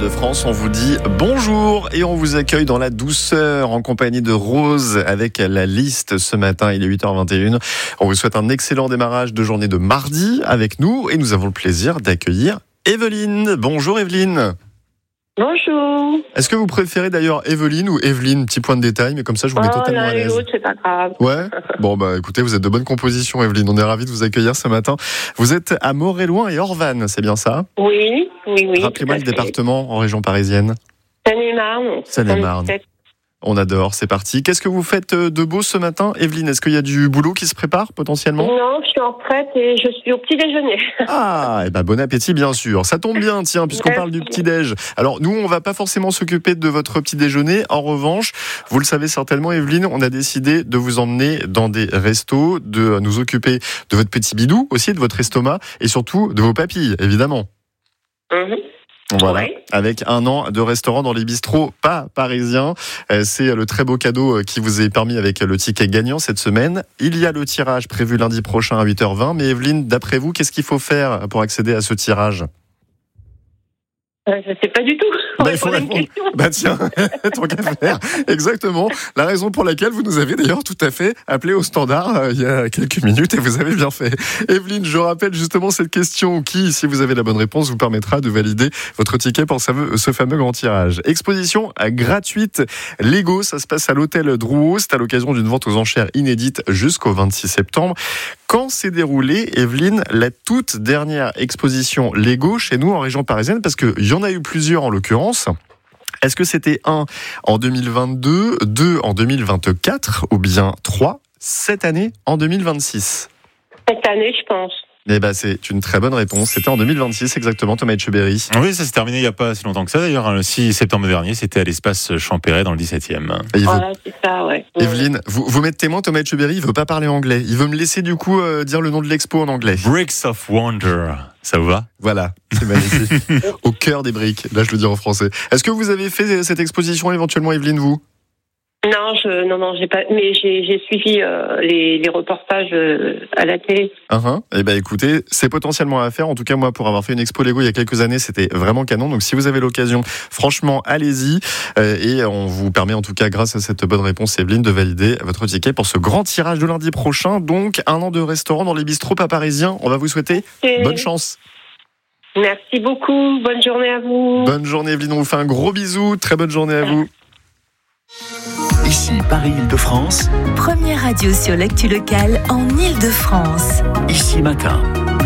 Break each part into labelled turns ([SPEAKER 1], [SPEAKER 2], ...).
[SPEAKER 1] Île-de-France, on vous dit bonjour et on vous accueille dans la douceur en compagnie de Rose avec la liste ce matin, il est 8h21. On vous souhaite un excellent démarrage de journée de mardi avec nous et nous avons le plaisir d'accueillir Evelyne. Bonjour Evelyne.
[SPEAKER 2] Bonjour.
[SPEAKER 1] Est-ce que vous préférez d'ailleurs Evelyne ou Evelyne? Petit point de détail, mais comme ça je vous mets totalement à l'aise.
[SPEAKER 2] L'autre, c'est pas grave.
[SPEAKER 1] Ouais. Bon bah écoutez, vous êtes de bonne composition Evelyne, on est ravis de vous accueillir ce matin. Vous êtes à Moréloin et Orvanne, c'est bien ça?
[SPEAKER 2] Oui.
[SPEAKER 1] Rappelez-moi le département en région parisienne.
[SPEAKER 2] Seine-et-Marne.
[SPEAKER 1] Seine-et-Marne. On adore, c'est parti. Qu'est-ce que vous faites de beau ce matin, Evelyne? Est-ce qu'il y a du boulot qui se prépare potentiellement?
[SPEAKER 2] Non, je suis en retraite et je suis au petit déjeuner.
[SPEAKER 1] Ah, et ben bon appétit bien sûr. Ça tombe bien, tiens, puisqu'on parle du petit-déj. Alors nous, on va pas forcément s'occuper de votre petit déjeuner. En revanche, vous le savez certainement, Evelyne, on a décidé de vous emmener dans des restos, de nous occuper de votre petit bidou aussi, de votre estomac et surtout de vos papilles, évidemment. Voilà,
[SPEAKER 2] ouais.
[SPEAKER 1] Avec 1 an de restaurant dans les bistrots pas parisiens. C'est le très beau cadeau qui vous est permis avec le ticket gagnant cette semaine. Il y a le tirage prévu lundi prochain à 8h20. Mais Evelyne, d'après vous, qu'est-ce qu'il faut faire pour accéder à ce tirage?
[SPEAKER 2] Je sais pas du tout.
[SPEAKER 1] Il faut répondre. Tiens, tant qu'à faire. Exactement. La raison pour laquelle vous nous avez d'ailleurs tout à fait appelé au standard il y a quelques minutes et vous avez bien fait. Evelyne, je rappelle justement cette question qui, si vous avez la bonne réponse, vous permettra de valider votre ticket pour ce fameux grand tirage. Exposition gratuite Lego, ça se passe à l'hôtel Drouot. C'est à l'occasion d'une vente aux enchères inédite jusqu'au 26 septembre. Quand s'est déroulée, Evelyne, la toute dernière exposition Lego chez nous en région parisienne? Parce qu'il y en a eu plusieurs en l'occurrence. Est-ce que c'était 1 en 2022, 2 en 2024 ou bien 3 cette année en 2026?
[SPEAKER 2] Cette année, je pense.
[SPEAKER 1] Eh ben, c'est une très bonne réponse. C'était en 2026 exactement, Thomas Etcheberry.
[SPEAKER 3] Oui, ça s'est terminé il n'y a pas si longtemps que ça d'ailleurs. Le 6 septembre dernier, c'était à l'espace Champéret dans le 17e.
[SPEAKER 2] C'est ça, ouais.
[SPEAKER 1] Evelyne, vous m'êtes témoin, Thomas Etcheberry, il veut pas parler anglais. Il veut me laisser du coup dire le nom de l'expo en anglais.
[SPEAKER 3] Bricks of Wonder. Ça vous va?
[SPEAKER 1] Voilà, c'est magnifique. Au cœur des briques, là je le dis en français. Est-ce que vous avez fait cette exposition éventuellement, Evelyne, vous?
[SPEAKER 2] Non, j'ai pas. Mais j'ai suivi les reportages à la télé.
[SPEAKER 1] Eh ben écoutez, c'est potentiellement à faire. En tout cas, moi, pour avoir fait une expo Lego il y a quelques années, c'était vraiment canon. Donc, si vous avez l'occasion, franchement, allez-y. Et on vous permet, en tout cas, grâce à cette bonne réponse, Evelyne, de valider votre ticket pour ce grand tirage de lundi prochain. Donc, 1 an de restaurant dans les bistrots pas parisiens. On va vous souhaiter bonne chance.
[SPEAKER 2] Merci beaucoup. Bonne journée à vous.
[SPEAKER 1] Bonne journée, Evelyne. On vous fait un gros bisou. Très bonne journée à vous.
[SPEAKER 4] Ici Paris Île-de-France.
[SPEAKER 5] Première radio sur l'actu locale en Île-de-France.
[SPEAKER 4] Ici Matin.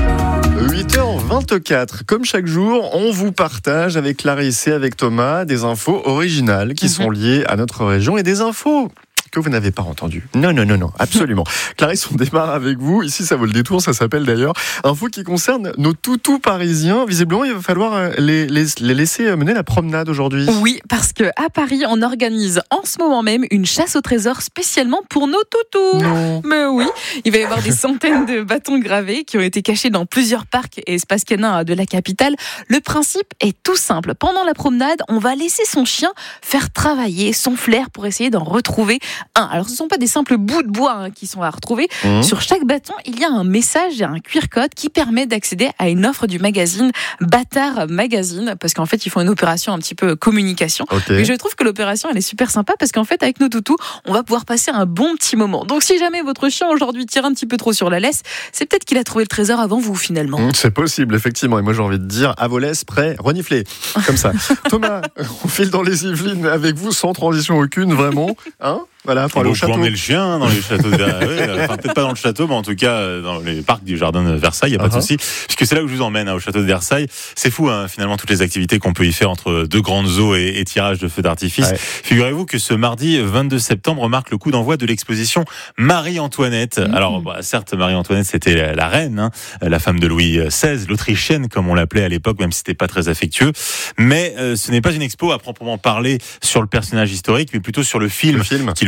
[SPEAKER 1] 8h24, comme chaque jour, on vous partage avec Clarisse et avec Thomas des infos originales qui sont liées à notre région et des infos que vous n'avez pas entendues. Non, absolument. Clarisse, on démarre avec vous. Ici, ça vaut le détour, ça s'appelle d'ailleurs info qui concerne nos toutous parisiens. Visiblement, il va falloir les laisser mener la promenade aujourd'hui.
[SPEAKER 6] Oui, parce qu'à Paris, on organise en ce moment même une chasse au trésor spécialement pour nos toutous.
[SPEAKER 1] Non.
[SPEAKER 6] Mais oui, il va y avoir des centaines de bâtons gravés qui ont été cachés dans plusieurs parcs et espaces canins de la capitale. Le principe est tout simple. Pendant la promenade, on va laisser son chien faire travailler son flair pour essayer d'en retrouver un. Alors, ce ne sont pas des simples bouts de bois qui sont à retrouver. Sur chaque bâton, il y a un message et un QR code qui permet d'accéder à une offre du magazine Bâtard Magazine, parce qu'en fait, ils font une opération un petit peu communication.
[SPEAKER 1] Okay.
[SPEAKER 6] Et je trouve que l'opération, elle est super sympa, parce qu'en fait, avec nos toutous, on va pouvoir passer un bon petit moment. Donc, si jamais votre chien aujourd'hui tire un petit peu trop sur la laisse, c'est peut-être qu'il a trouvé le trésor avant vous, finalement.
[SPEAKER 1] C'est possible, effectivement. Et moi, j'ai envie de dire, à vos laisses, prêt, renifler. Comme ça. Thomas, on file dans les Yvelines avec vous, sans transition aucune, vraiment. Voilà, pour aller au château.
[SPEAKER 3] Vous emmenez le chien dans les châteaux de Versailles. Peut-être pas dans le château, mais en tout cas dans les parcs du jardin de Versailles, il n'y a pas de souci. Puisque c'est là où je vous emmène, au château de Versailles. C'est fou, finalement, toutes les activités qu'on peut y faire entre deux grandes eaux et tirage de feux d'artifice. Ouais. Figurez-vous que ce mardi 22 septembre marque le coup d'envoi de l'exposition Marie-Antoinette. Alors, certes, Marie-Antoinette, c'était la reine, la femme de Louis XVI, l'Autrichienne, comme on l'appelait à l'époque, même si c'était pas très affectueux. Mais ce n'est pas une expo à proprement parler sur le personnage historique, mais plutôt sur le film qui lui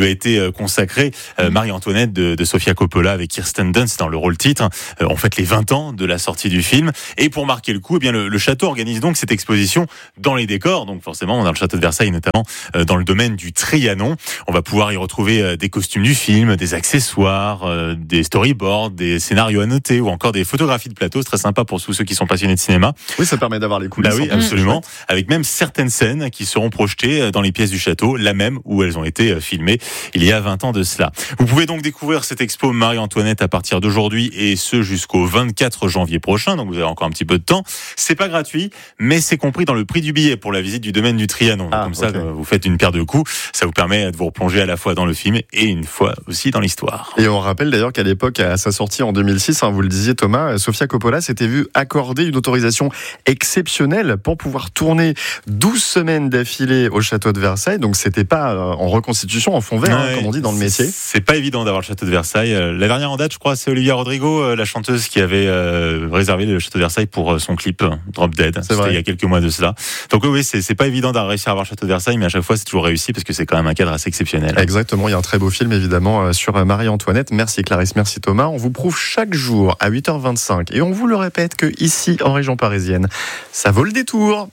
[SPEAKER 3] a été consacrée Marie-Antoinette de Sofia Coppola avec Kirsten Dunst dans le rôle titre. On fête les 20 ans de la sortie du film. Et pour marquer le coup, eh bien le château organise donc cette exposition dans les décors. Donc forcément, dans le château de Versailles, notamment dans le domaine du Trianon. On va pouvoir y retrouver des costumes du film, des accessoires, des storyboards, des scénarios annotés ou encore des photographies de plateau. C'est très sympa pour tous ceux qui sont passionnés de cinéma.
[SPEAKER 1] Oui, ça permet d'avoir les coulisses.
[SPEAKER 3] Bah oui, absolument. Avec même certaines scènes qui seront projetées dans les pièces du château, là même où elles ont été filmées il y a 20 ans de cela. Vous pouvez donc découvrir cette expo Marie-Antoinette à partir d'aujourd'hui et ce jusqu'au 24 janvier prochain. Donc vous avez encore un petit peu de temps. C'est pas gratuit, mais c'est compris dans le prix du billet pour la visite du domaine du Trianon. Comme ça, vous faites une paire de coups. Ça vous permet de vous replonger à la fois dans le film et une fois aussi dans l'histoire.
[SPEAKER 1] Et on rappelle d'ailleurs qu'à l'époque, à sa sortie en 2006, vous le disiez Thomas, Sofia Coppola s'était vue accorder une autorisation exceptionnelle pour pouvoir tourner 12 semaines d'affilée au château de Versailles. Donc c'était pas en reconstitution, en fond vert, comme on dit dans le métier.
[SPEAKER 3] C'est pas évident d'avoir le château de Versailles. La dernière en date, je crois, c'est Olivia Rodrigo, la chanteuse qui avait réservé le château de Versailles pour son clip Drop Dead. C'était il y a quelques mois de cela. Donc oui, c'est pas évident de réussir à avoir le château de Versailles, mais à chaque fois c'est toujours réussi parce que c'est quand même un cadre assez exceptionnel.
[SPEAKER 1] Exactement, il y a un très beau film évidemment sur Marie-Antoinette. Merci Clarisse, merci Thomas. On vous prouve chaque jour à 8h25 et on vous le répète que ici en région parisienne, ça vaut le détour.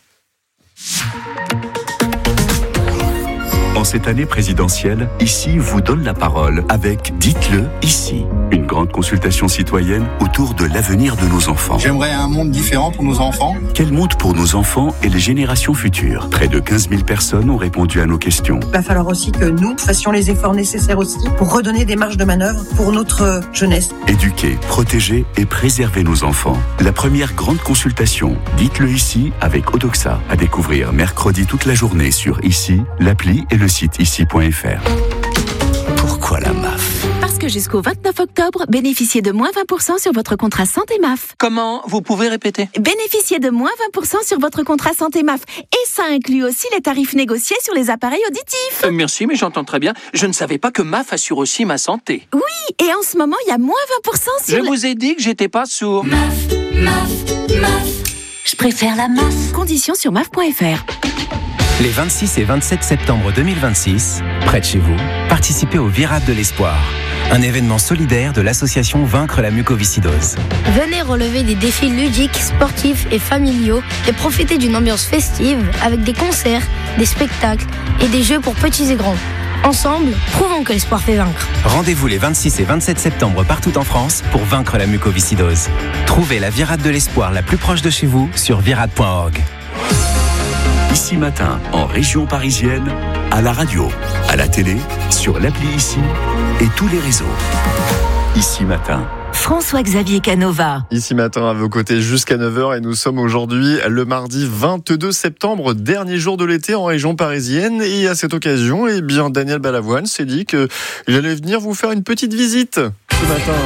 [SPEAKER 4] En cette année présidentielle, Ici vous donne la parole avec Dites-le ici. Une grande consultation citoyenne autour de l'avenir de nos enfants.
[SPEAKER 7] J'aimerais un monde différent pour nos enfants.
[SPEAKER 4] Quel monde pour nos enfants et les générations futures? Près de 15 000 personnes ont répondu à nos questions.
[SPEAKER 8] Il va falloir aussi que nous fassions les efforts nécessaires aussi pour redonner des marges de manœuvre pour notre jeunesse.
[SPEAKER 4] Éduquer, protéger et préserver nos enfants. La première grande consultation, Dites-le ici avec Odoxa. À découvrir mercredi toute la journée sur Ici, l'appli et le site ici.fr. Pourquoi la MAF?
[SPEAKER 5] Parce que jusqu'au 29 octobre, bénéficiez de moins 20% sur votre contrat santé MAF.
[SPEAKER 9] Comment? Vous pouvez répéter?
[SPEAKER 5] Bénéficiez de moins 20% sur votre contrat santé MAF. Et ça inclut aussi les tarifs négociés sur les appareils auditifs.
[SPEAKER 9] Merci, mais j'entends très bien. Je ne savais pas que MAF assure aussi ma santé.
[SPEAKER 5] Oui, et en ce moment, il y a moins 20% sur...
[SPEAKER 9] Je vous ai dit que j'étais pas sourd.
[SPEAKER 5] MAF. Je préfère la MAF. Conditions sur MAF.fr.
[SPEAKER 10] Les 26 et 27 septembre 2026, près de chez vous, participez au Virade de l'Espoir, un événement solidaire de l'association Vaincre la mucoviscidose.
[SPEAKER 11] Venez relever des défis ludiques, sportifs et familiaux et profiter d'une ambiance festive avec des concerts, des spectacles et des jeux pour petits et grands. Ensemble, prouvons que l'espoir fait vaincre.
[SPEAKER 10] Rendez-vous les 26 et 27 septembre partout en France pour vaincre la mucoviscidose. Trouvez la Virade de l'Espoir la plus proche de chez vous sur virade.org.
[SPEAKER 4] Ici matin, en région parisienne, à la radio, à la télé, sur l'appli Ici et tous les réseaux. Ici matin.
[SPEAKER 5] François-Xavier Canova.
[SPEAKER 1] Ici matin à vos côtés jusqu'à 9h et nous sommes aujourd'hui le mardi 22 septembre, dernier jour de l'été en région parisienne. Et à cette occasion, eh bien, Daniel Balavoine s'est dit qu'il allait venir vous faire une petite visite ce matin.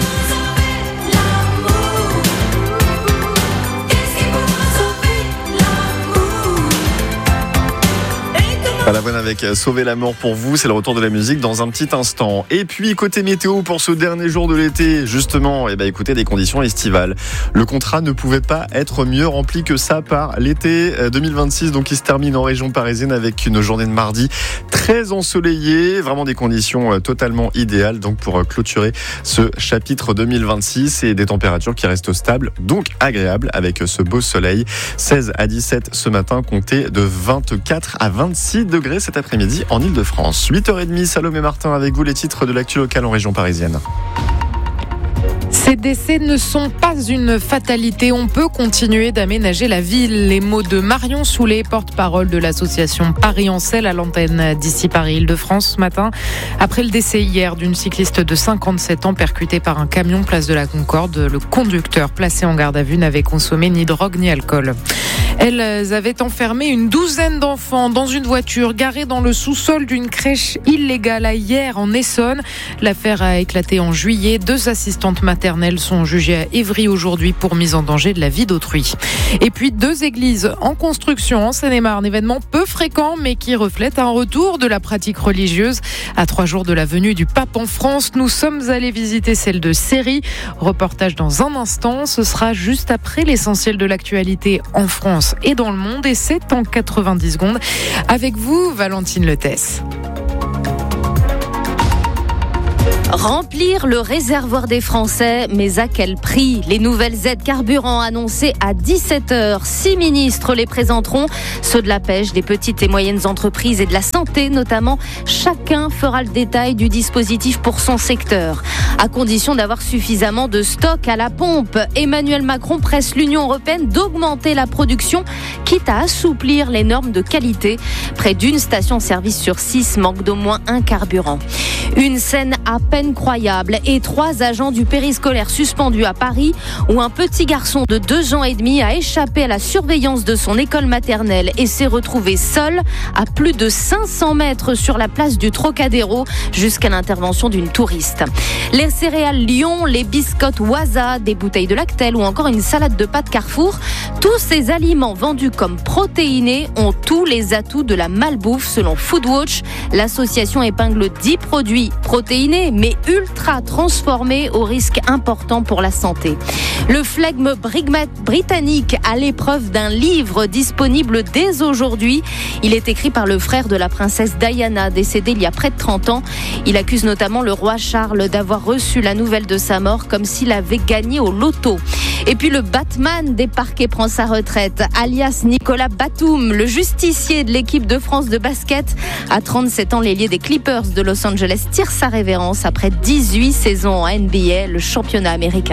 [SPEAKER 1] Balavoine avec Sauver l'amour pour vous, c'est le retour de la musique dans un petit instant. Et puis côté météo pour ce dernier jour de l'été, justement, écoutez, des conditions estivales. Le contrat ne pouvait pas être mieux rempli que ça par l'été 2026, donc qui se termine en région parisienne avec une journée de mardi très ensoleillée, vraiment des conditions totalement idéales donc pour clôturer ce chapitre 2026 et des températures qui restent stables, donc agréables avec ce beau soleil. 16 à 17 ce matin, comptez de 24 à 26 degrés cet après-midi en Ile-de-France. 8h30, Salomé Martin avec vous, les titres de l'actu locale en région parisienne.
[SPEAKER 12] Ces décès ne sont pas une fatalité. On peut continuer d'aménager la ville. Les mots de Marion Soulet, porte-parole de l'association Paris en selle à l'antenne d'Ici Paris Île-de-France ce matin. Après le décès hier d'une cycliste de 57 ans percutée par un camion place de la Concorde, le conducteur placé en garde à vue n'avait consommé ni drogue ni alcool. Elles avaient enfermé une douzaine d'enfants dans une voiture garée dans le sous-sol d'une crèche illégale hier en Essonne. L'affaire a éclaté en juillet. 2 assistantes maternelles sont jugées à Évry aujourd'hui pour mise en danger de la vie d'autrui. Et puis 2 églises en construction en Seine-et-Marne, événement peu fréquent mais qui reflète un retour de la pratique religieuse. À 3 jours de la venue du pape en France, nous sommes allés visiter celle de Séry. Reportage dans un instant, ce sera juste après l'essentiel de l'actualité en France et dans le monde, et c'est en 90 secondes. Avec vous, Valentine Letès.
[SPEAKER 13] Remplir le réservoir des Français, mais à quel prix ? Les nouvelles aides carburant annoncées à 17h. 6 ministres les présenteront, ceux de la pêche, des petites et moyennes entreprises et de la santé notamment. Chacun fera le détail du dispositif pour son secteur, à condition d'avoir suffisamment de stock à la pompe. Emmanuel Macron presse l'Union européenne d'augmenter la production, quitte à assouplir les normes de qualité. Près d'une station-service sur 6 manque d'au moins un carburant. Une scène à peine croyable et 3 agents du périscolaire suspendus à Paris, où un petit garçon de 2 ans et demi a échappé à la surveillance de son école maternelle et s'est retrouvé seul à plus de 500 mètres sur la place du Trocadéro jusqu'à l'intervention d'une touriste. Les céréales Lion, les biscottes Waza, des bouteilles de Lactel ou encore une salade de pâtes Carrefour, tous ces aliments vendus comme protéinés ont tous les atouts de la malbouffe selon Foodwatch. L'association épingle 10 produits protéinés mais ultra transformés au risque important pour la santé. Le flegme britannique à l'épreuve d'un livre disponible dès aujourd'hui. Il est écrit par le frère de la princesse Diana, décédée il y a près de 30 ans. Il accuse notamment le roi Charles d'avoir reçu la nouvelle de sa mort comme s'il avait gagné au loto. Et puis le Batman des parquets prend sa retraite, alias Nicolas Batum, le justicier de l'équipe de France de basket. À 37 ans, l'ailier des Clippers de Los Angeles tire sa révérence après 18 saisons en NBA, le championnat américain.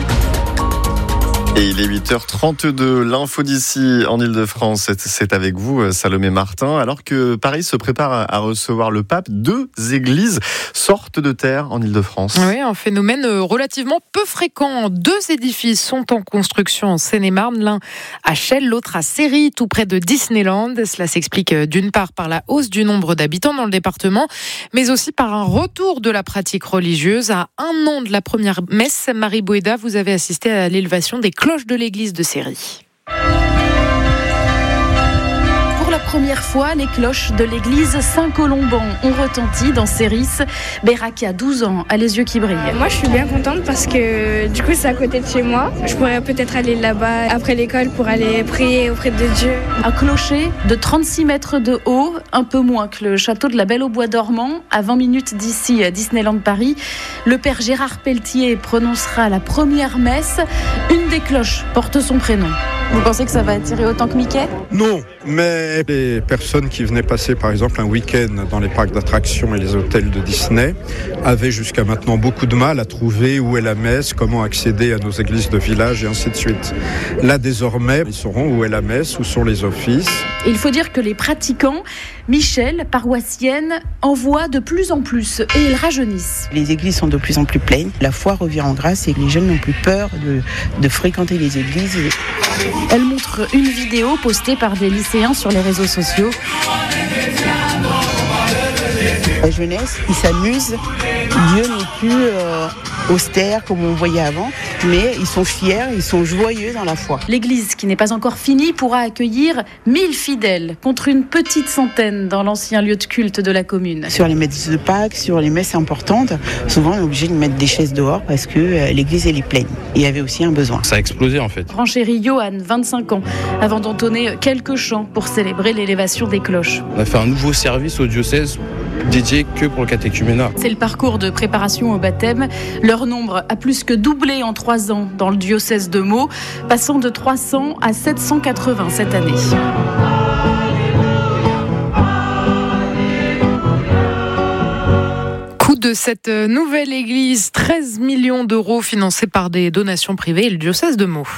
[SPEAKER 1] Et il est 8h32, l'info d'ici en Ile-de-France, c'est avec vous Salomé Martin. Alors que Paris se prépare à recevoir le pape, 2 églises sortent de terre en Ile-de-France.
[SPEAKER 12] Oui, un phénomène relativement peu fréquent. 2 édifices sont en construction en Seine-et-Marne, l'un à Chelles, l'autre à Séry, tout près de Disneyland. Cela s'explique d'une part par la hausse du nombre d'habitants dans le département, mais aussi par un retour de la pratique religieuse. À 1 an de la première messe, Marie Bouéda, vous avez assisté à l'élévation des cloches de l'église de Séry.
[SPEAKER 14] Pour la première fois, les cloches de l'église Saint-Colomban ont retenti dans Séris. Béraki a 12 ans, a les yeux qui brillent.
[SPEAKER 15] Moi, je suis bien contente parce que du coup, c'est à côté de chez moi. Je pourrais peut-être aller là-bas après l'école pour aller prier auprès de Dieu.
[SPEAKER 14] Un clocher de 36 mètres de haut, un peu moins que le château de la Belle au Bois dormant, à 20 minutes d'ici, à Disneyland Paris. Le père Gérard Pelletier prononcera la première messe. Une des cloches porte son prénom. Vous pensez que ça va attirer autant que Mickey ?
[SPEAKER 16] Non, mais les personnes qui venaient passer par exemple un week-end dans les parcs d'attractions et les hôtels de Disney avaient jusqu'à maintenant beaucoup de mal à trouver où est la messe, comment accéder à nos églises de village et ainsi de suite. Là désormais, ils sauront où est la messe, où sont les offices.
[SPEAKER 14] Il faut dire que les pratiquants, Michel, paroissienne, en voient de plus en plus et ils rajeunissent.
[SPEAKER 17] Les églises sont de plus en plus pleines, la foi revient en grâce et les jeunes n'ont plus peur de fréquenter les églises.
[SPEAKER 14] Elle montre une vidéo postée par des lycéens sur les réseaux sociaux.
[SPEAKER 17] La jeunesse, ils s'amusent. Dieu n'est plus austère comme on voyait avant, mais ils sont fiers, ils sont joyeux dans la foi.
[SPEAKER 14] L'église, qui n'est pas encore finie, pourra accueillir 1000 fidèles contre une petite centaine dans l'ancien lieu de culte de la commune.
[SPEAKER 17] Sur les messes de Pâques, sur les messes importantes, souvent on est obligé de mettre des chaises dehors parce que l'église elle est pleine. Il y avait aussi un besoin.
[SPEAKER 18] Ça a explosé en fait.
[SPEAKER 14] Renchérit Johan, 25 ans, avant d'entonner quelques chants pour célébrer l'élévation des cloches.
[SPEAKER 18] On a fait un nouveau service au diocèse dédié que pour le catéchuménat.
[SPEAKER 14] C'est le parcours de préparation au baptême. Leur nombre a plus que doublé en 3 ans dans le diocèse de Meaux, passant de 300 à 780 cette année.
[SPEAKER 12] Coût de cette nouvelle église, 13 millions d'euros financés par des donations privées et le diocèse de Meaux.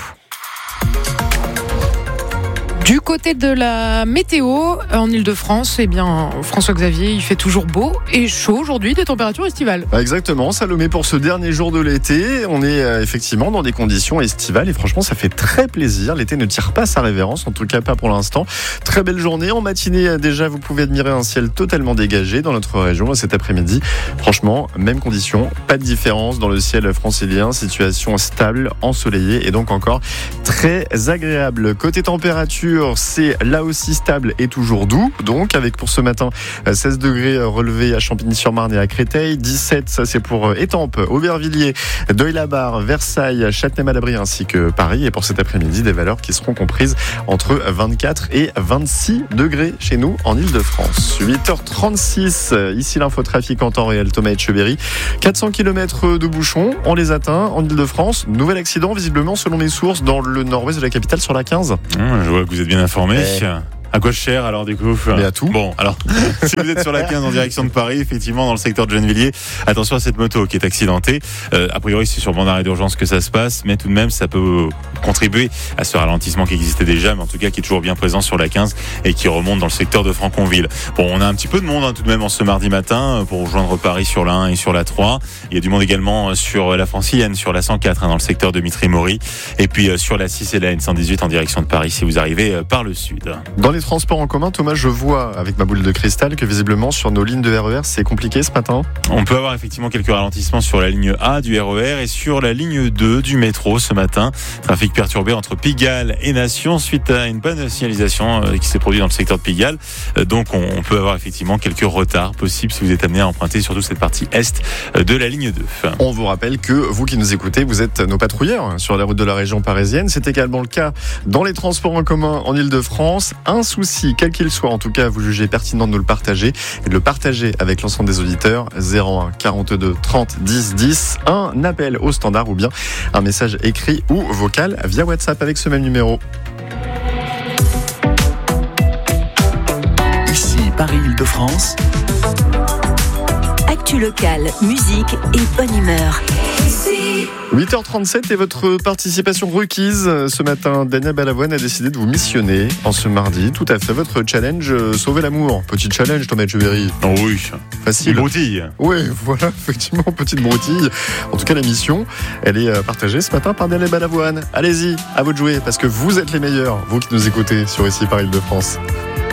[SPEAKER 12] Du côté de la météo, en Ile-de-France, eh bien, François-Xavier, il fait toujours beau et chaud aujourd'hui, des températures estivales.
[SPEAKER 1] Exactement, Salomé, pour ce dernier jour de l'été, on est effectivement dans des conditions estivales et franchement, ça fait très plaisir. L'été ne tire pas sa révérence, en tout cas pas pour l'instant. Très belle journée. En matinée, déjà, vous pouvez admirer un ciel totalement dégagé dans notre région. Cet après-midi, franchement, même condition, pas de différence dans le ciel francilien. Situation stable, ensoleillée et donc encore très agréable. Côté température, température, c'est là aussi stable et toujours doux. Donc, avec pour ce matin 16 degrés relevés à Champigny-sur-Marne et à Créteil, 17, ça c'est pour Étampes, Aubervilliers, Deuil-la-Barre, Versailles, Châtenay-Malabry ainsi que Paris. Et pour cet après-midi, des valeurs qui seront comprises entre 24 et 26 degrés chez nous en Ile-de-France. 8h36, ici l'infotrafic en temps réel, Thomas Etcheverry. 400 km de bouchons, on les atteint en Ile-de-France. Nouvel accident visiblement selon les sources dans le nord-ouest de la capitale sur la 15.
[SPEAKER 3] Je vois que vous êtes bien informé. À quoi cher alors du coup?
[SPEAKER 1] Mais à tout.
[SPEAKER 3] Bon, alors si vous êtes sur la 15 en direction de Paris, effectivement dans le secteur de Gennevilliers, attention à cette moto qui est accidentée. A priori c'est sur banc d'arrêt d'urgence que ça se passe, mais tout de même ça peut contribuer à ce ralentissement qui existait déjà, mais en tout cas qui est toujours bien présent sur la 15 et qui remonte dans le secteur de Franconville. Bon, on a un petit peu de monde tout de même en ce mardi matin pour rejoindre Paris sur la 1 et sur la 3. Il y a du monde également sur la Francilienne, sur la 104 dans le secteur de Mitry-Mory, et puis sur la 6 et la N118 en direction de Paris si vous arrivez par le sud.
[SPEAKER 1] Dans les transports en commun, Thomas, je vois avec ma boule de cristal que visiblement sur nos lignes de RER, c'est compliqué ce matin.
[SPEAKER 3] On peut avoir effectivement quelques ralentissements sur la ligne A du RER et sur la ligne 2 du métro ce matin. Trafic perturbé entre Pigalle et Nation suite à une bonne signalisation qui s'est produite dans le secteur de Pigalle. Donc on peut avoir effectivement quelques retards possibles si vous êtes amené à emprunter surtout cette partie est de la ligne 2.
[SPEAKER 1] On vous rappelle que vous qui nous écoutez, vous êtes nos patrouilleurs sur les routes de la région parisienne. C'est également le cas dans les transports en commun en Ile-de-France. Un souci, quel qu'il soit, en tout cas, vous jugez pertinent de nous le partager et de le partager avec l'ensemble des auditeurs. 01 42 30 10 10, un appel au standard ou bien un message écrit ou vocal via WhatsApp avec ce même numéro.
[SPEAKER 4] Ici Paris-Île-de-France.
[SPEAKER 19] Actu locale, musique et bonne humeur.
[SPEAKER 1] 8h37 et votre participation requise ce matin. Daniel Balavoine a décidé de vous missionner en ce mardi. Tout à fait, votre challenge Sauver l'amour. Petit challenge, Thomas Etcheverry.
[SPEAKER 3] Oh oui,
[SPEAKER 1] facile.
[SPEAKER 3] Une broutille.
[SPEAKER 1] Oui, voilà, effectivement, petite broutille. En tout cas, la mission, elle est partagée ce matin par Daniel Balavoine. Allez-y, à vous de jouer, parce que vous êtes les meilleurs, vous qui nous écoutez sur Ici par Île-de-France.